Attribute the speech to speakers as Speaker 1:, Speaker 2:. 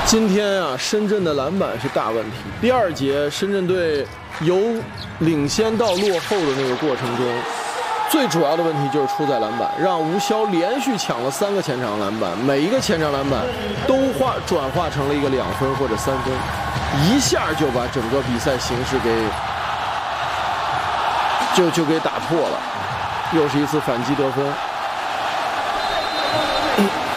Speaker 1: 今天啊，深圳的篮板是大问题。第二节，深圳队由领先到落后的那个过程中，最主要的问题就是出在篮板，让吴骁连续抢了3个前场篮板，每一个前场篮板都转化成了一个2分或者3分，一下就把整个比赛形势就给打破了，又是一次反击得分。